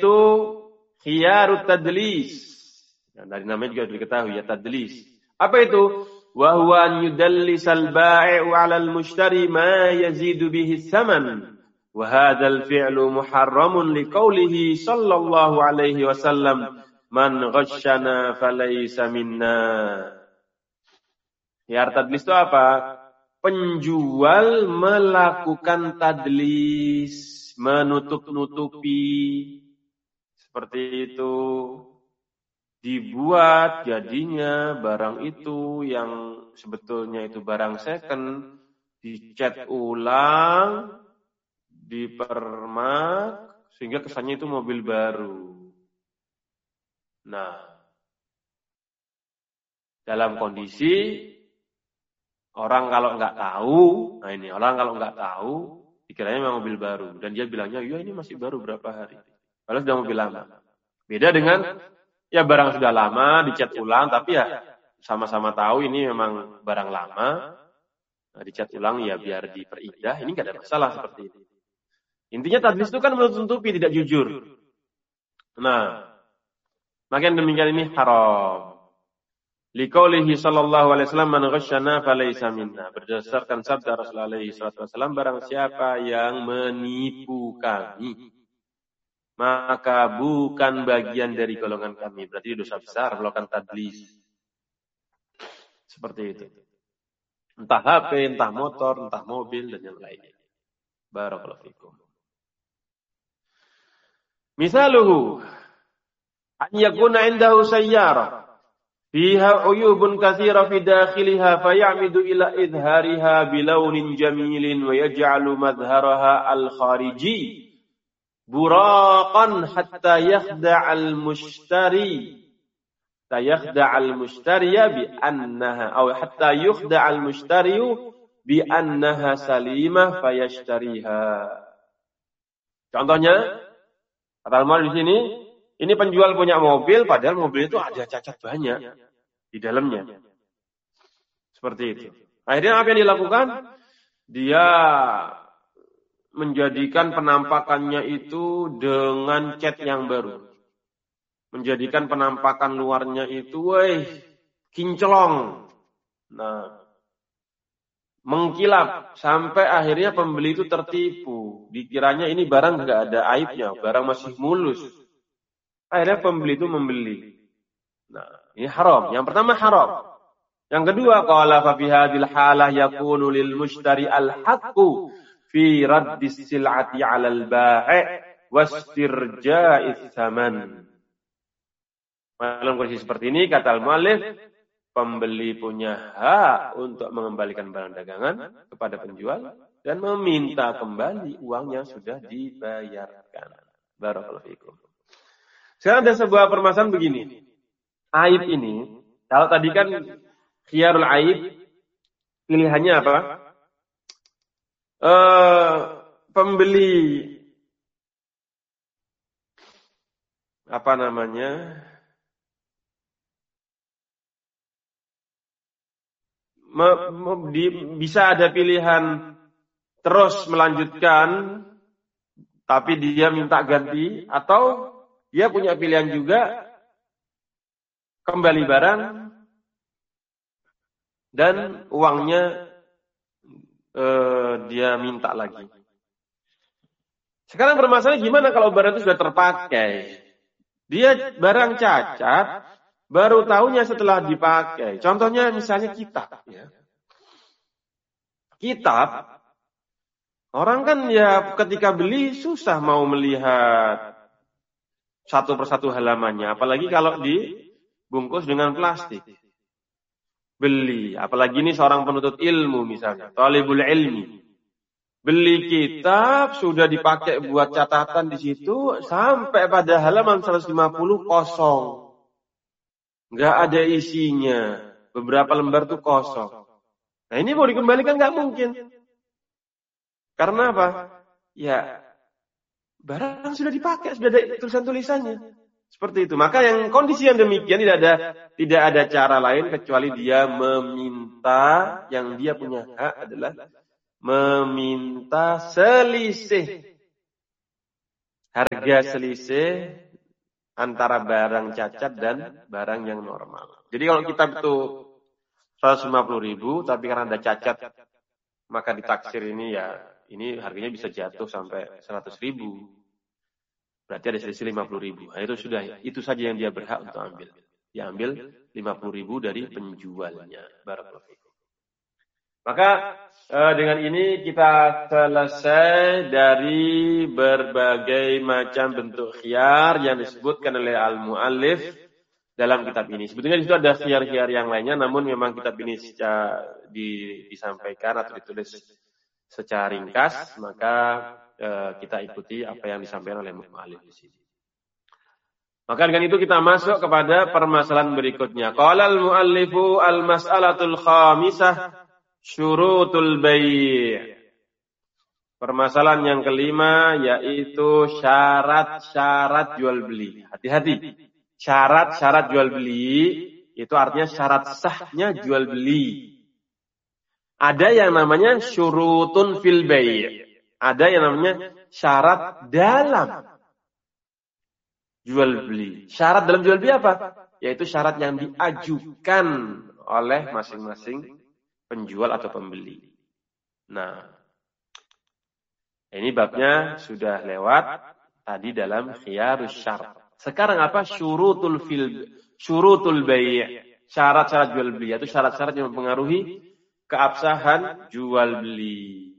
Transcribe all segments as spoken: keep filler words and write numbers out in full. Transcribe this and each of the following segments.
itu khiyarut tadlis. Nah, dari namanya juga sudah diketahui ya, tadlis. Apa itu? Wa huwa an yudallisal bai'u 'ala al-mushtari ma yazidu bihi tsaman. Wa hadzal fi'lu muharramun liqaulihi sallallahu alaihi wasallam man ghashana falaysa minna. Khiyar tadlis itu apa? Penjual melakukan tadlis, menutup-nutupi. Seperti itu. Dibuat jadinya barang itu yang sebetulnya itu barang second, dicat ulang, dipermak, sehingga kesannya itu mobil baru. Nah, dalam kondisi orang kalau nggak tahu, nah ini orang kalau nggak tahu, dikiranya memang mobil baru. Dan dia bilangnya, ya ini masih baru berapa hari. Padahal sudah mobil lama. Beda dengan ya barang sudah lama, dicat ulang, tapi ya sama-sama tahu ini memang barang lama. Nah, dicat ulang ya biar diperindah, ini nggak ada masalah seperti ini. Intinya tadlis itu kan menutupi, tidak jujur. Nah, makin demikian ini haram. Liqaulihi sallallahu alaihi wasallam man ghasyana falaysa minna. Berdasarkan sabda Rasulullah alaihi wasallam, barang siapa yang menipu kami, maka bukan bagian dari golongan kami. Berarti dosa besar melakukan tadlis. Seperti itu. Entah H P, entah motor, entah mobil, dan yang lainnya. Barakallahu fikum. Misaluhu, an yakuna indahu sayyarah fiha uyubun katsira fi dakhiliha fayamidu ila idhariha bilaunin jamilin wa yaj'alu madhharaha al-khariji buraqan hatta yakhda'al mushtari hatta yakhda'al mushtariya bi annaha aw hatta yukhda'al mushtariyu bi annaha salimah fayashtariha. Contohnya, kata al-mu'allif di sini, ini penjual punya mobil padahal mobil itu ada cacat banyak di dalamnya. Seperti itu. Akhirnya apa yang dilakukan? Dia menjadikan penampakannya itu dengan cat yang baru. Menjadikan penampakan luarnya itu, weh, kinclong. Nah, mengkilap. Sampai akhirnya pembeli itu tertipu. Dikiranya ini barang nggak ada aibnya, barang masih mulus. Akhirnya pembeli itu membeli. Nah, ini haram. Yang pertama haram. Yang kedua, qala fa fi hadhil halah yakunu lil mushtari al-haqqu fi raddis sil'ati 'ala al-bai' wastirja'is tsaman. Dalam kondisi seperti ini, kata al-mu'allif, pembeli punya hak untuk mengembalikan barang dagangan kepada penjual dan meminta kembali uang yang sudah dibayarkan. Barakallahu fikum. Sekarang ada sebuah permasalahan begini. Aib ini, kalau tadi kan khiyarul aib, pilihannya apa? Uh, pembeli apa namanya? Me, me, di, bisa ada pilihan terus melanjutkan, tapi dia minta ganti, atau dia punya pilihan juga kembali barang dan uangnya eh, dia minta lagi. Sekarang permasalahannya gimana kalau barang itu sudah terpakai? Dia barang cacat, baru tahunya setelah dipakai. Contohnya misalnya kitab. Ya. Kitab, orang kan ya ketika beli susah mau melihat satu persatu halamannya. Apalagi kalau dibungkus dengan plastik. Beli. Apalagi ini seorang penuntut ilmu misalnya. Talibul ilmi. Beli kitab, sudah dipakai buat catatan di situ, sampai pada halaman seratus lima puluh kosong. Nggak ada isinya. Beberapa lembar tuh kosong. Nah ini mau dikembalikan nggak mungkin. Karena apa? Ya, barang sudah dipakai, sudah ada tulisan-tulisannya. Seperti itu. Maka yang kondisi yang demikian tidak ada tidak ada cara lain kecuali dia meminta, yang dia punya hak adalah meminta selisih harga selisih antara barang cacat dan barang yang normal. Jadi kalau kitab itu seratus lima puluh ribu, tapi karena ada cacat, maka ditaksir ini ya, ini harganya bisa jatuh sampai seratus ribu. Berarti ada selisih lima puluh ribu. Nah, itu sudah, itu saja yang dia berhak untuk ambil. Dia ambil lima puluh ribu dari penjualnya. Barakallahu fikum. Maka eh, dengan ini kita selesai dari berbagai macam bentuk khiyar yang disebutkan oleh al-muallif dalam kitab ini. Sebetulnya di situ ada khiyar-khiyar yang lainnya, namun memang kitab ini secara, di, disampaikan atau ditulis secara ringkas, maka eh, kita ikuti apa yang disampaikan oleh muallif di sini. Maka dengan itu kita masuk kepada permasalahan berikutnya. Qala al-muallifu al-mas'alatul khamisah syurutul bai'. Permasalahan yang kelima yaitu syarat-syarat jual beli. Hati-hati. Syarat-syarat jual beli itu artinya syarat sahnya jual beli. Ada yang namanya syurutun fil bai'. Ada yang namanya syarat dalam jual beli. Syarat dalam jual beli apa? Yaitu syarat yang diajukan oleh masing-masing penjual atau pembeli. Nah, ini babnya sudah lewat tadi dalam khiyarus syarat. Sekarang apa? Syurutul fil syurutul bai'. Syarat-syarat jual beli, yaitu syarat-syarat yang mempengaruhi keabsahan jual beli.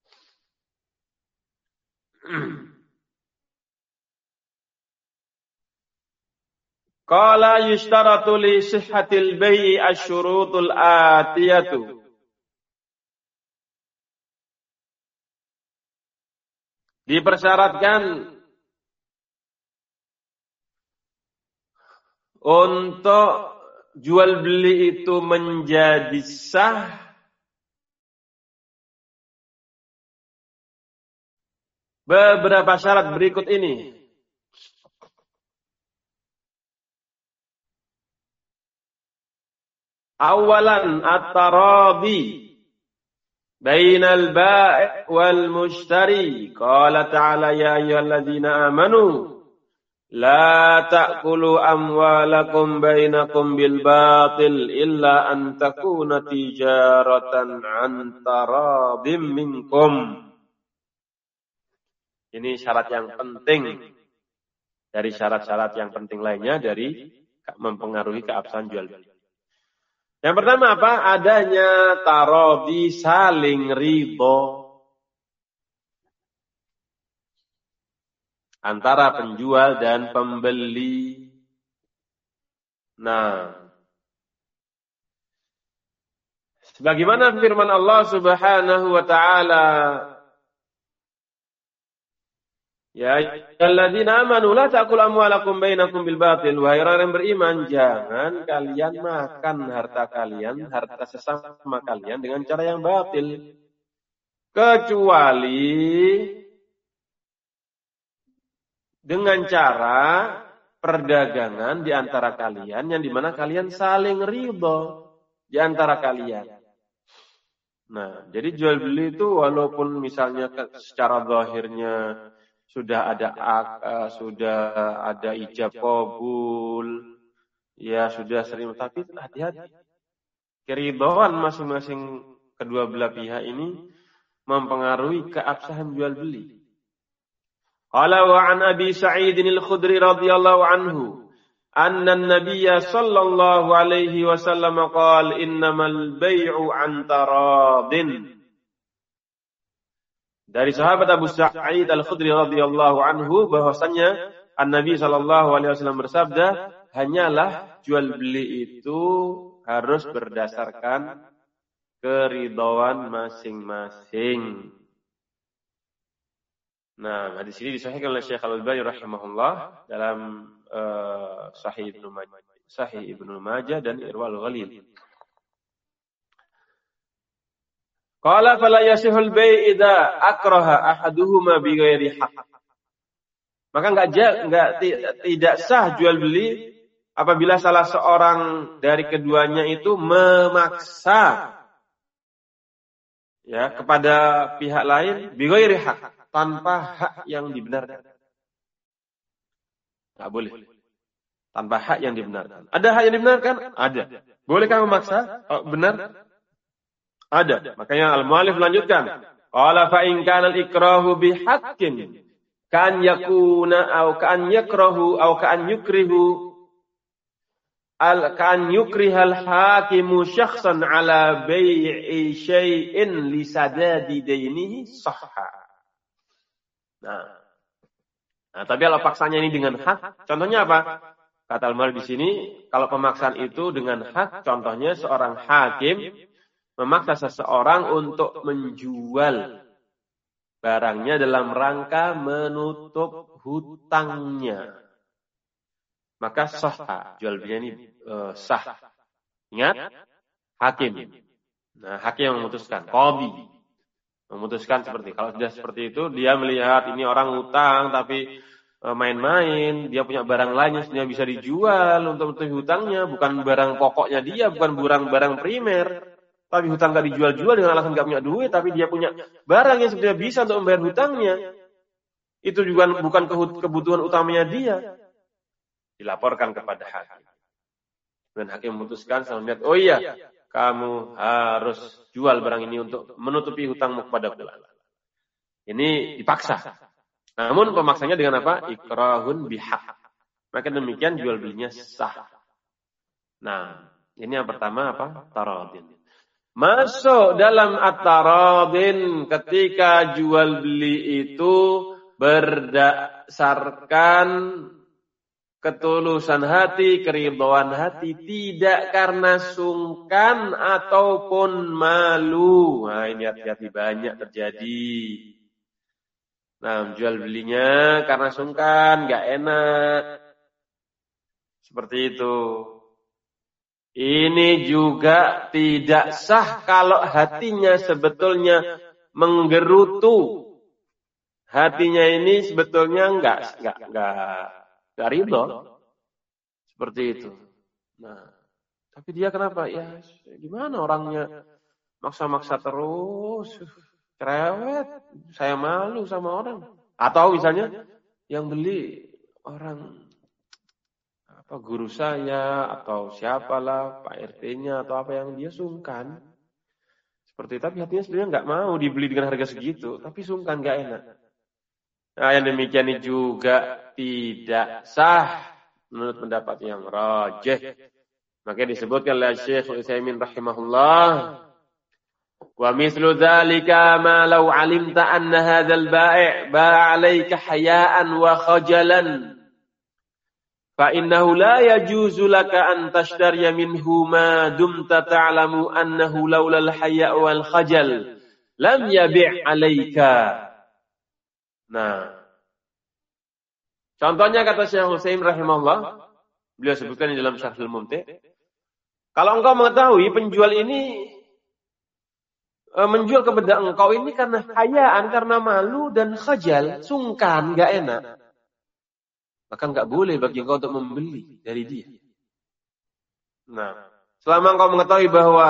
Qala yushtaratu li sihhatil bai'i asy-syurutul atiyatu. Dipersyaratkan untuk jual beli itu menjadi sah beberapa syarat berikut ini. Awalan at-taradi bainal bai' wal mushtari. Qala ta'ala ya ayyuhalladzina amanu la ta'kulu amwalakum bainakum bil batil illa an takuna tijaratan an taradim minkum. Ini syarat yang penting dari syarat-syarat yang penting lainnya dari mempengaruhi keabsahan jual beli. Yang pertama apa? Adanya tarodi, saling ridho antara penjual dan pembeli. Nah, sebagaimana firman Allah Subhanahu wa taala, ya ayyuhalladzina amanu la ta'kulu amwalakum bainakum bil batil. Wahai orang yang beriman, jangan kalian makan harta kalian, harta sesama kalian dengan cara yang batil. Kecuali dengan cara perdagangan di antara kalian yang dimana kalian saling ridho di antara kalian. Nah, jadi jual beli itu walaupun misalnya secara zahirnya sudah ada uh, sudah ada ijab qabul, ya sudah sering, tapi hati-hati. Keridhaan masing-masing kedua belah pihak ini mempengaruhi keabsahan jual beli. Qala wa an Abi Sa'id al-Khudri radhiyallahu anhu anna an-nabiy sallallahu alaihi wasallam qala innamal bai'u an taradin. Dari sahabat Abu Sa'id al-Khudri radhiyallahu anhu bahwasanya An-Nabi sallallahu alaihi wasallam bersabda, hanyalah jual beli itu harus berdasarkan keridhaan masing-masing. Nah, hadis ini disahihkan oleh Syekh Al-Albani rahimahullah dalam uh, Sahih Ibnu Majah, Sahih Ibnu Majah dan Irwal Ghalil. Qala fala yasihul bai' idza akraha ahaduhuma bighairi haqq. Maka enggak enggak tidak sah jual beli apabila salah seorang dari keduanya itu memaksa ya kepada pihak lain bighairi haqq, tanpa hak yang dibenarkan. Nggak boleh. Tanpa hak yang dibenarkan. Ada hak yang dibenarkan? Ada. Bolehkah memaksa? Oh, benar? Ada. Makanya al-mu'allif lanjutkan. Qala fa in kana al-ikrahu bihaqqin kan yakuna aw kan yakrahu aw kan yukrihu al kan yukrihal hakimu syakhsan ala bai'i syai'in li sadadi dainihi sahha. Nah. Nah, tapi kalau paksanya ini dengan hak, contohnya apa? Kata al-mu'allif di sini, kalau pemaksaan itu dengan hak, contohnya seorang hakim memaksa seseorang untuk menjual barangnya dalam rangka menutup hutangnya. Maka sah, jual belinya ini uh, sah. Ingat, hakim. Nah, hakim yang memutuskan, qadhi memutuskan seperti kalau sudah seperti itu, dia melihat ini orang utang tapi uh, main-main, dia punya barang lain yang sebenarnya bisa dijual untuk menutupi hutangnya, bukan barang pokoknya dia, bukan barang-barang primer. Tapi hutang gak dijual-jual dengan alasan gak punya duit, tapi dia punya barang yang sebenarnya bisa untuk membayar hutangnya. Itu juga bukan kebutuhan utamanya dia. Dilaporkan kepada hakim. Dan hakim memutuskan sama melihat, oh iya, kamu harus jual barang ini untuk menutupi hutangmu kepada fulan. Ini dipaksa. Namun pemaksanya dengan apa? Ikrahun bihaq. Maka demikian jual belinya sah. Nah, ini yang pertama apa? Taradin. Masuk dalam at-taradin ketika jual beli itu berdasarkan ketulusan hati, keridhaan hati, tidak karena sungkan ataupun malu. Nah, ini hati-hati banyak terjadi. Nah, jual belinya karena sungkan, gak enak. Seperti itu. Ini juga tidak sah kalau hatinya sebetulnya menggerutu. Hatinya ini sebetulnya enggak enggak enggak enggak ridho. Seperti itu. Nah, tapi dia kenapa? Ya, gimana orangnya maksa-maksa terus, cerewet, saya malu sama orang. Atau misalnya yang beli orang apa guru saya atau siapalah Pak R T-nya atau apa yang dia sungkan seperti itu, tapi hatinya sebenarnya nggak mau dibeli dengan harga segitu, tapi sungkan nggak enak. Nah, yang demikian ini juga tidak sah menurut pendapat yang rajih. Maka disebutkan oleh Syekh Utsaimin rahimahullah, wa mithlu dzalika ma law alimta anna hadzal bai' ba'a 'alaika haya'an wa khajalan fa innahu la yajuzu laka an tashtariya minhu ma dumta ta'lamu annahu laula al-haya' wal khajal lam yabi' 'alaika. Nah, contohnya kata Syekh Utsaimin rahimahullah, beliau sebutkan di dalam Syarhul Mumti', kalau engkau mengetahui penjual ini e, menjual kepada engkau ini karena hayaan, karena malu dan khajal, sungkan, enggak enak, maka enggak boleh bagi engkau untuk membeli dari dia. Nah, selama engkau mengetahui bahwa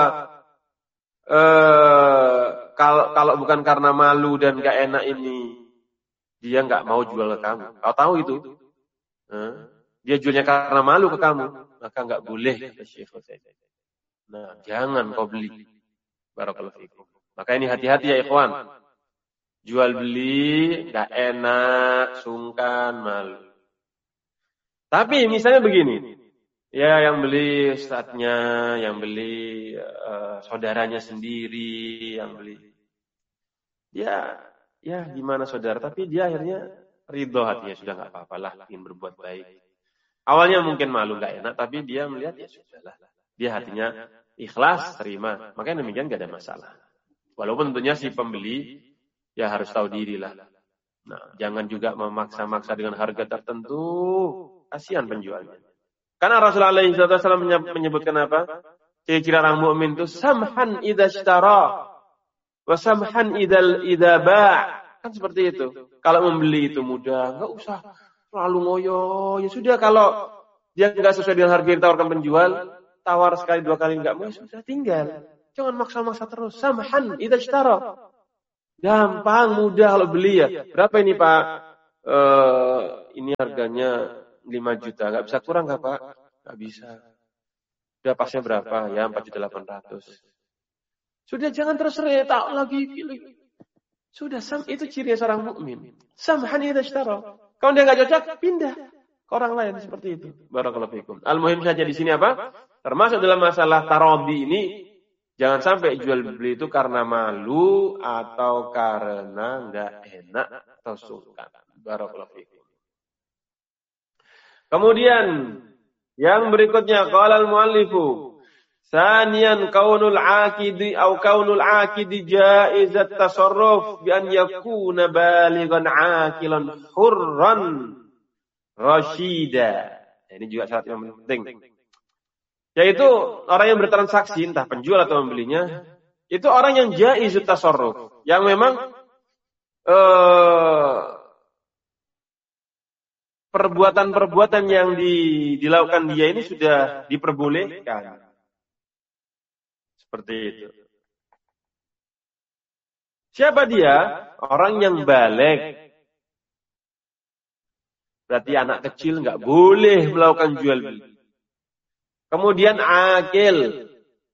eh, kalau kalau bukan karena malu dan enggak enak ini, dia enggak mau jual ke kamu. Kau tahu itu? Eh, dia jualnya karena malu ke kamu, maka enggak boleh kata Syekh Utsaimin. Nah, jangan kau beli. Barakallahu fikum. Maka ini hati-hati ya ikhwan. Jual beli enggak enak, sungkan, malu. Tapi misalnya begini, ya yang beli ustadznya, yang beli uh, saudaranya sendiri, yang beli, ya, ya gimana saudara? Tapi dia akhirnya ridho hatinya, sudah nggak apa-apalah, ingin berbuat baik. Awalnya mungkin malu nggak enak, tapi dia melihat ya sudahlah, dia hatinya ikhlas terima, makanya demikian nggak ada masalah. Walaupun tentunya si pembeli ya harus tahu diri lah. Nah, jangan juga memaksa-maksa dengan harga tertentu. Kasihan penjualnya. Karena Rasulullah shallallahu alaihi wasallam menyebutkan apa? Ciri-ciri orang mukmin itu samhan idza ishtara wa samhan idza idza ba'. Kan seperti itu. Kalau membeli itu mudah, enggak usah terlalu ngoyo. Ya sudah, kalau dia enggak sesuai dengan harga yang ditawarkan penjual, tawar sekali dua kali enggak mau, sudah tinggal. Jangan maksa-maksa terus. Samhan idza ishtara. Gampang, mudah kalau beli ya. Berapa ini Pak? Uh, ini harganya lima juta. Nggak bisa kurang nggak Pak? Nggak bisa. Udah pasnya berapa? Ya empat juta delapan ratus. Sudah jangan terus retak lagi pilih. Sudah sam itu ciri seorang mukmin. Samhan idza ishtara. Kalau dia nggak cocok, pindah ke orang lain seperti itu. Barakallahu fikum. Al-muhim saja di sini apa? Termasuk dalam masalah tarodi ini, jangan sampai jual beli itu karena malu atau karena nggak enak atau sungkan. Barakallahu fikum. Kemudian yang berikutnya qala al-muallifu saniyan kaunul aqidi au kaunul aqidi jaizat tasarruf bi an yakuna balighan aqilan hurran rasyida. Ini juga syarat yang penting. Yaitu orang yang bertransaksi entah penjual atau pembelinya itu orang yang jaizut tasarruf, yang memang eh, perbuatan-perbuatan yang di, dilakukan dia ini sudah diperbolehkan. Seperti itu. Siapa dia? Orang yang balik. Berarti anak kecil nggak boleh melakukan jual beli. Kemudian akil.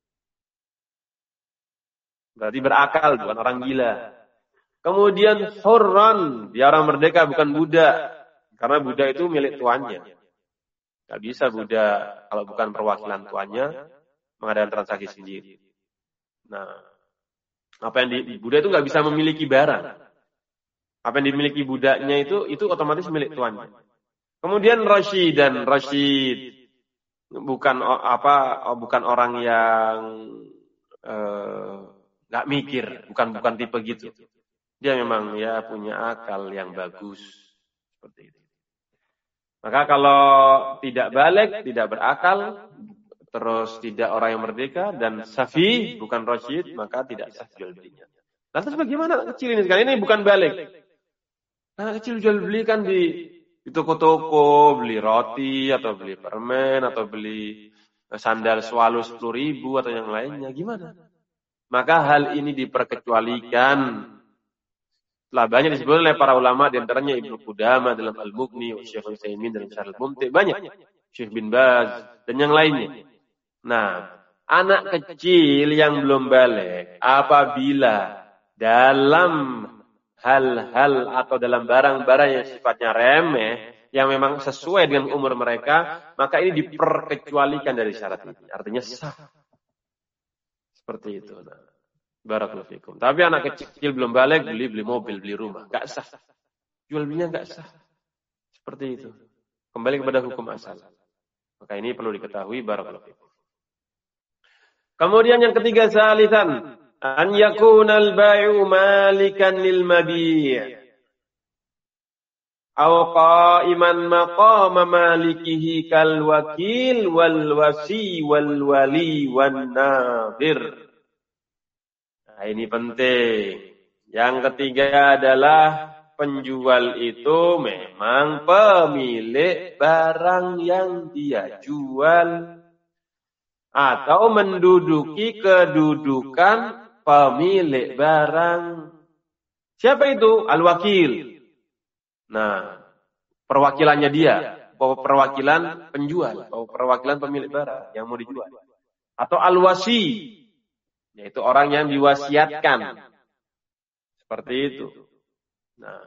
Berarti berakal, bukan orang gila. Kemudian hurran. Dia orang merdeka, bukan budak. Karena budak itu milik tuannya. Gak bisa budak kalau bukan perwakilan tuannya mengadakan transaksi sendiri. Nah, apa yang di budak itu gak bisa memiliki barang. Apa yang dimiliki budaknya itu itu otomatis milik tuannya. Kemudian Rashid dan Rashid bukan apa bukan orang yang nggak eh, mikir, bukan bukan tipe gitu. Dia memang ya punya akal yang bagus seperti itu. Maka kalau tidak balik, tidak berakal, terus tidak orang yang merdeka dan safi, bukan rasyid, maka tidak sah jual belinya. Lantas bagaimana anak kecil ini sekarang? Ini bukan balik. Anak kecil jual beli kan di, di toko-toko, beli roti, atau beli permen, atau beli sandal swallow sepuluh ribu, atau yang lainnya. Gimana? Maka hal ini diperkecualikan. Telah banyak disebut oleh para ulama, di antaranya Ibnu Qudamah dalam Al-Mughni, Syekh Utsaimin dalam Syarh Al-Mumti', banyak. Syekh bin Baz dan yang lainnya. Nah, anak kecil yang belum balik apabila dalam hal-hal atau dalam barang-barang yang sifatnya remeh, yang memang sesuai dengan umur mereka, maka ini diperkecualikan dari syarat ini. Artinya sah. Seperti itu. Nah. Barakallahu fikum. Tapi anak kecil belum balik, beli beli mobil, beli rumah, enggak sah. Jual belinya enggak sah. Seperti itu. Kembali kepada hukum asal. Maka ini perlu diketahui. Barakallahu fikum. Kemudian yang ketiga, salisan, an yakunal bai'u malikan lil mabi'. Aw qa'iman maqama malikihi kal wakil wal wasi wal wali wan nadhir. Nah, ini penting. Yang ketiga adalah penjual itu memang pemilik barang yang dia jual atau menduduki kedudukan pemilik barang. Siapa itu? Al-wakil. Nah, perwakilannya dia, perwakilan penjual, perwakilan pemilik barang yang mau dijual. Atau al-wasi, yaitu orang yang diwasiatkan. Seperti itu. Nah.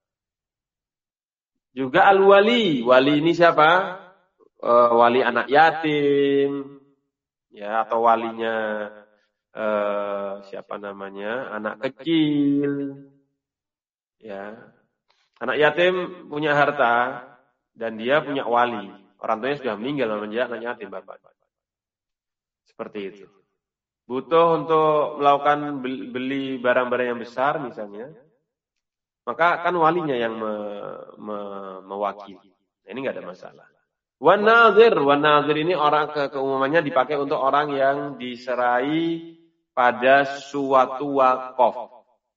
Juga al-wali. Wali ini siapa? E, wali anak yatim. Ya, atau walinya e, siapa namanya? Anak kecil. Ya. Anak yatim punya harta dan dia punya wali. Orang tuanya sudah meninggal namanya anak yatim bapak. Seperti itu. Butuh untuk melakukan beli barang-barang yang besar misalnya, maka kan walinya yang me, me, mewakili. Nah, ini nggak ada masalah. Wan nazir, wan nazir ini orang ke keumumannya dipakai untuk orang yang diserai pada suatu wakaf.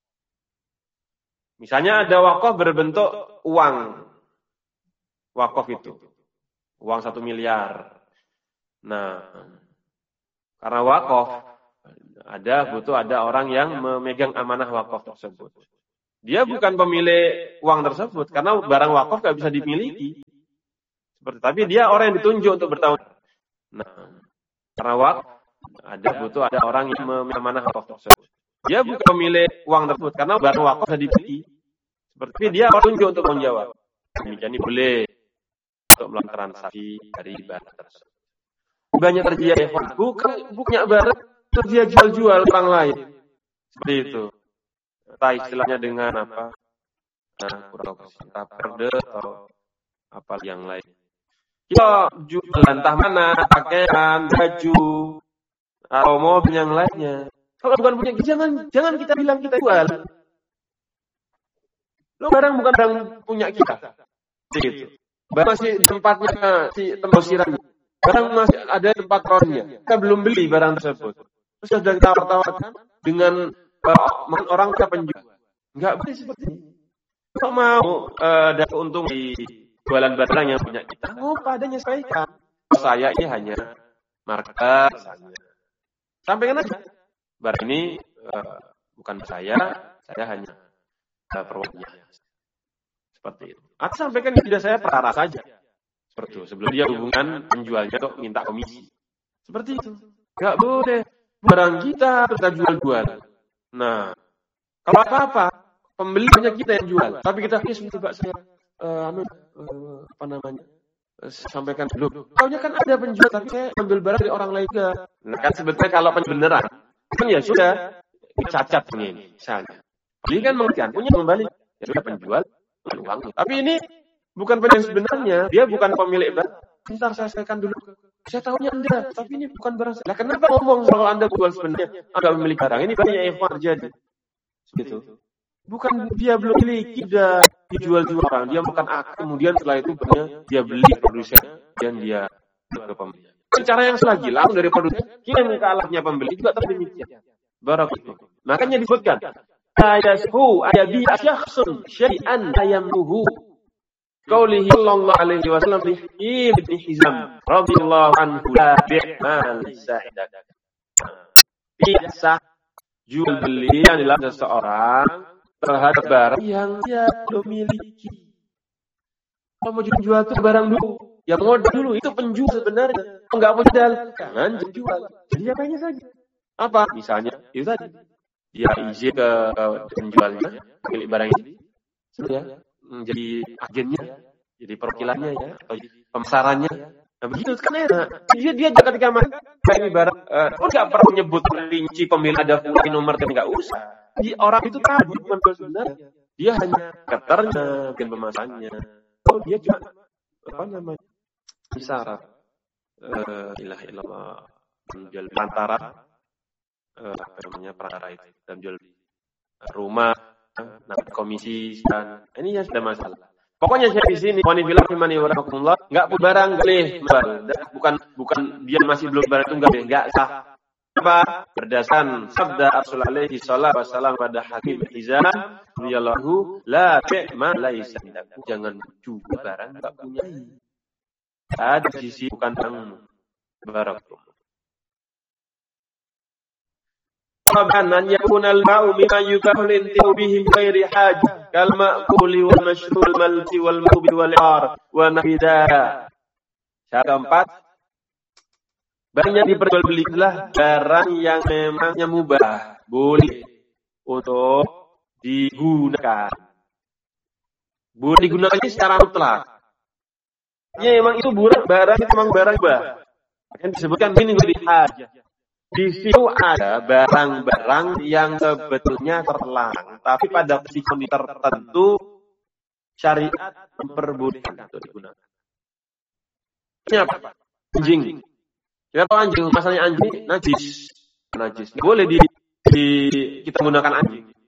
Misalnya ada wakaf berbentuk uang, wakaf itu uang satu miliar. Nah, karena wakaf ada butuh ada orang yang memegang amanah wakaf tersebut. Dia bukan pemilik uang tersebut karena barang wakaf nggak bisa dimiliki. Seperti, tapi dia orang yang ditunjuk untuk bertanggung jawab. Nah, karena wakaf ada butuh ada orang yang memanah wakaf tersebut. Dia bukan pemilik uang tersebut karena barang wakaf sudah dibeli. Seperti dia orang tunjuk untuk bertanggung jawab. Demikian ini boleh untuk melakukan transaksi dari barang tersebut. Banyak terjadi bukan bukannya barang terus dia jual-jual orang lain. Seperti itu. Entah istilahnya dengan apa? Nah, kurang entah perde atau apa yang lain. Kita jual entah mana, pakaian, baju, atau mobil yang lainnya. Kalau bukan punya kita, jangan jangan kita bilang kita jual. Lo barang bukan barang punya kita. Gitu. Barang masih tempatnya si tempat barang masih ada tempat ronnya. Kita belum beli barang tersebut. Terus sudah kita tawarkan dengan uh, orang kita penjual. Enggak boleh seperti ini. Kalau mau uh, dapat untung di jualan barang yang punya kita, oh padanya sampaikan. Saya ini hanya market misalnya. Sampaikan aja. Barang ini uh, bukan saya, saya hanya uh, perwakilannya. Seperti itu. Atau sampaikan tidak saya perara saja. Seperti itu. Sebelum dia hubungan penjualnya untuk minta komisi. Seperti itu. Enggak boleh. Barang kita terus kita jual-jual. Nah, kalau apa-apa, pembeli banyak kita yang jual. Tapi kita kisah coba saya uh, anu, uh, apa namanya? Uh, sampaikan dulu. Kau-nya kan ada penjual, tapi saya ambil barang dari orang lain juga. Nah, kan sebetulnya kalau beneran, kan ya sudah cacat ini, misalnya. Beli kan mengertikan, punya kembali. Ya sudah penjual, uang. Tapi ini bukan penjual sebenarnya, dia bukan pemilik barang. Bentar saya sampaikan dulu. Saya tahunya Anda, tapi ini bukan barang saya. Nah, kenapa ngomong kalau Anda jual sebenarnya? Anda memiliki barang. Ini banyak yang terjadi. Gitu. Bukan dia belum miliki, sudah dijual-jual orang. Dia bukan aktif, kemudian setelah itu banyak dia beli produsen dan dia ke pembeli. Cara yang selagi langsung dari produsen, kirim ke alatnya pembeli juga terdemikian. Barak itu. Makanya disebutkan. Ayashu ayabi syakhsun syai'an ayamnuhu. Qaulihi sallallahu alaihi wasallam li Ibnu Hizam radhiyallahu anhu la bi'mal sa'idak. Biasa jual beli yang dilakukan seseorang terhadap barang yang dia belum miliki. Kalau mau jual itu barang dulu, ya modal dulu, itu penjual sebenarnya. Kalau nggak modal, jangan jual. Jadi apanya saja. Apa? Misalnya, itu tadi. Dia izin ke penjualnya, milik barang ini. Ya, menjadi agennya, jadi perwakilannya ya, atau pemasarannya. Nah begitu kan enak. Dia dia ketika makan ini barang, uh, oh nggak perlu nyebut rinci pemilik ada pula nomor dan nggak usah. Jadi orang itu tahu bukan sebenarnya. Dia hanya keternya, bikin pemasannya. Oh dia cuma apa namanya? Isyarat. Uh, ilah ilah menjual antara uh, apa namanya perantara itu dan jual rumah, nah, komisi dan ini yang sudah masalah. Pokoknya saya di sini, wani bilang imani warahmatullah, enggak barang boleh, bukan bukan dia masih belum barang itu enggak boleh, enggak sah. Apa? Berdasarkan sabda Rasul alaihi salatu wasallam pada Hakim Hizam radhiyallahu la bi'ma laisa indaku. Jangan jual barang enggak punya. Ada sisi bukan tanggung. Barakallahu. Qabanan yakunal ma'u mimma yubahu lintihu bihi ghairi hajah kal ma'kuli wal mashrul malti wal mubi wal ar wa nahida. Syarat keempat, barang yang diperjualbelikanlah barang yang memangnya mubah, boleh untuk digunakan. Boleh digunakan ini secara mutlak. Ya memang itu barang, barang itu memang barang mubah. Yang disebutkan ini ghairi hajah. Di situ ada barang-barang yang sebetulnya terlarang, tapi pada kondisi tertentu syariat memperbolehkan untuk digunakan. Ini apa? Anjing. Kita tahu anjing, masalahnya anjing najis, najis. Boleh di, di kita gunakan anjing.